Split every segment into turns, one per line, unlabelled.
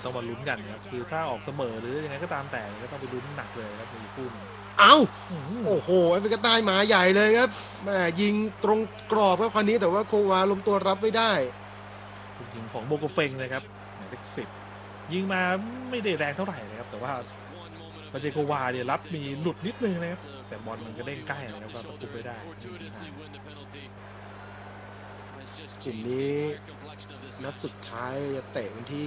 ต้องมาลุ้นกันครับคือถ้าออกเสมอหรือยังไงก็ตามแต่ก็ต้องไปลุ้นหนักเลยครับในคู่นี้
เอาโอ้โหแอฟริกาใต้มาใหญ่เลยครับแม่ยิงตรงกรอบครับคราวนี้แต่ว่าโควาล้มตัวรับไม่ได้
ลูกยิงของโมโกเฟงนะครับหมายเลข10ยิงมาไม่ได้แรงเท่าไหร่นะครับแต่ว่ามาเจโกวาเนี่ยรับมีหลุดนิดนึงนะครับแต่บอลมันก็เด้งใกล้นะครับก็ตะคุบไม่ได้
กลุ่มนี้นัดสุดท้ายจะเตะวันที่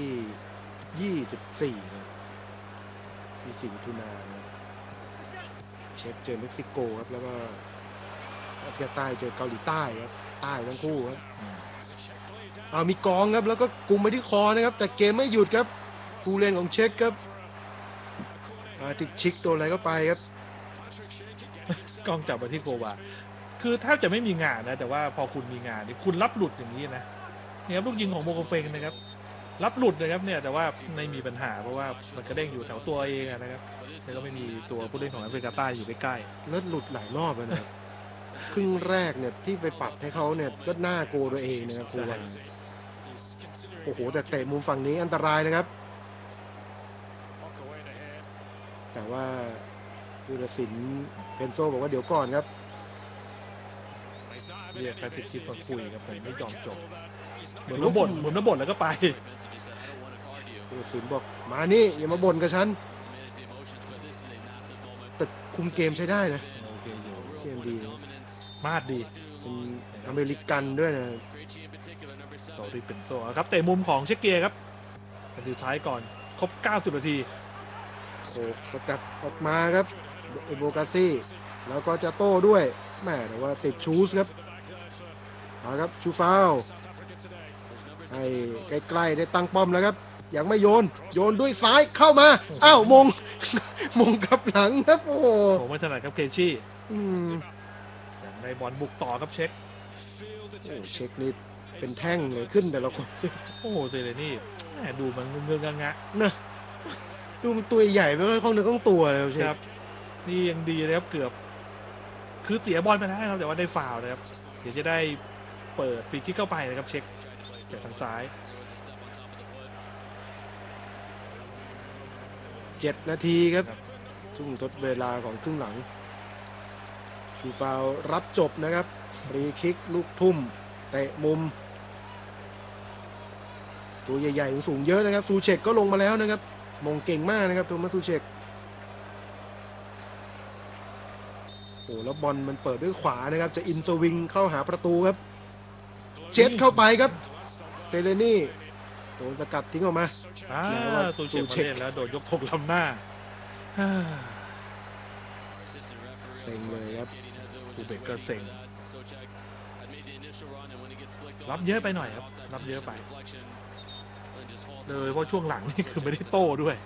24 นะ24 มิถุนายนเช็กเจอเม็กซิโกครับแล้วก็แอฟริกาใต้เจอเกาหลีใต้ครับใต้ทั้งคู่ครับมีกองครับแล้วก็กุมไปที่คอนะครับแต่เกมไม่หยุดครับผู้เล่นของเช็กครับติดชิกโดนอะไรก็ไปครับ
กล้องจับมาที่โกวาคือแทบจะไม่มีงานนะแต่ว่าพอคุณมีงานนี่คุณรับหลุดอย่างนี้นะเนี่ยลูกยิงของโมโกเฟงนะครับรับหลุดนะครับเนี่ยแต่ว่าไม่มีปัญหาเพราะว่ามันกระเด้งอยู่แถวตัวเองนะครับแล้วก็ไม่มีตัวผู้เล่นของแอฟริกาใต้อยู่ใกล้
ๆแล้วหลุดหลายรอบแล้วนะครึ่งแรกเนี่ยที่ไปปัดให้เขาเนี่ยก็หน้าโกตัวเองนะครับโกวาโอ้โหแต่เตะมุมฝั่งนี้อันตรายนะครับแต่ว่าผู้ตัดสินเพนโซบอกว่าเดี๋ยวก่อนครับ
เรียกการติดคลิปมาคุยครับผมไม่ยอมจบเหมือนบ่นแล้วก็ไป
ผู้ตัดสินบอกมานี่อย่ามาบ่นกับฉันแต่คุมเกมใช้ได้นะ
โอเคอยู่
เกมดี
มาดดี
เป็นอเมริกันด้วยนะ
โซริเป็นโซครับเตะมุมของเชคเกียครับนาทีท้ายก่อนครบ90 นาที
โอ้สกัดออกมาครับเอโบกาซี่แล้วก็จะโต้ด้วยแม่แต่ว่าติดชูสครับครับชูฟาวให้ใกล้ๆได้ตั้งป้อมแล้วครับยังไม่โยนด้วยซ้ายเข้ามาอ้าวมงกับหลังครับโอ้
ผมไม่ถนัดครับเคชี่อย่างในบอลบุกต่อครับเช็ค
เช็คนี่เป็นแท่งเลยขึ้นแต่ละคน
โอ้โหเซเลนี่ดูมันเงื้องะ
นะดูมันตัวใหญ่ไม่ค่อยคล่องเนื้อคล่องตัวเลย
ครับนี่ยังดีเลยครับเกือบคือเสียบอลไปแล้วครับแต่ว่าได้ฟาวล์นะครับเดี๋ยวจะได้เปิดฟรีคิกเข้าไปนะครับเช็คจากทางซ้าย
7 นาทีครับช่วงทดเวลาของครึ่งหลังชูฟาวรับจบนะครับฟรีคิกลูกทุ่มเตะมุมตัวใหญ่ๆสูงเยอะนะครับซูเชกก็ลงมาแล้วนะครับมงเก่งมากนะครับโทมัสซูเชกโอ้แล้วบอลมันเปิดด้วยขวานะครับจะอินสวิงเข้าหาประตูครับเจ็ดเข้าไปครับเซเลนี่โดนสกัดทิ้งออกมา
ซูเชกแล้วโดนยกธงล้ำหน้า
เซ็งเลยครับ
คูเบกก็เซ็งรับเยอะไปหน่อยครับรับเยอะไปเลยเพราะช่วงหลังนี่คือไม่ได้โต้ด้วย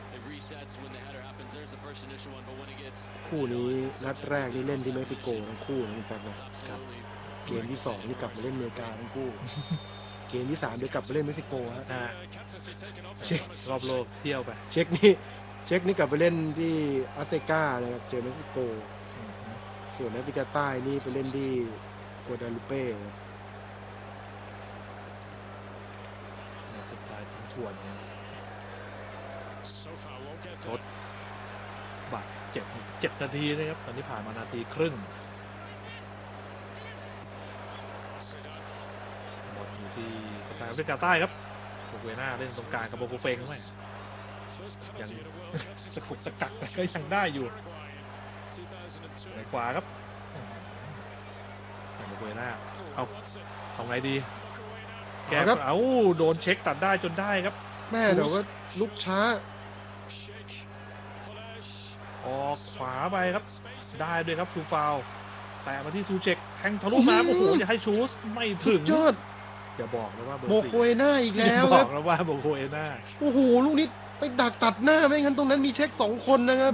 คู่นี้นัดแรกนี่เล่นที่เม็กซิโกทั้งคู่นะคุณแป๊บนะครับเกมที่2นี่กลับมาเล่นอเมริกาทั้งคู่เกมที่3เดี๋ยวกลับมาเล่นเม็กซิโกฮะ
เช็ครอบโลกเที่ยวไป
เช็คนี่กลับไปเล่นที่อาเซกานะครับเจอเม็กซิโกส่วนแอฟริกาใต้นี่ไปเล่นที่กัวดาลูเป้
สุดท้ายทิ้งทวนทดบาดเจ็บ7 นาทีนะครับตอนนี้ผ่านมานาทีครึ่งบอลอยู่ที่ทางแอฟริกาใต้ครับโบเวน่าเล่นตรงกลางกับโบโกเฟงไหมยังสะกุกสะกักแต่ก็ยังได้อยู่ในขวาครับโบเวน่าเอาไงดีแกครับโดนเช็คตัดได้จนได้ครับ
แม่เดี๋ยวก็ลุกช้า
ออกขวาไปครับได้ด้วยครับชูฟาวแต่มาที่ทูเช็คแทงทะลุมาโอ้โหอย่าให้ชูสไม่ถึง
ยอด
อย่าบอกนะว่า
โมโคเอน่าอีกแล้ว
บอกนะว่าโมโคเอน่า
โอ้โหลูกนี้ไปดักตัดหน้าไม่งั้นตรงนั้นมีเช็ค2 คนนะครับ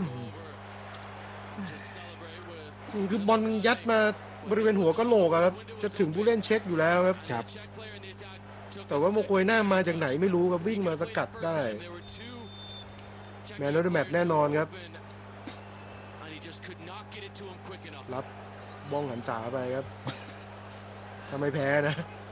คือบอลยัดมาบริเวณหัวกะโหลกครับจะถึงผู้เล่นเช็คอยู่แล้วครับแต่ว่าโมโคเอน่ามาจากไหนไม่รู้ครับวิ่งมาสกัดได้แมนแล้วแมตช์แน่นอนครับรับบ้องหันษาไปครับทำไมแพ้นะ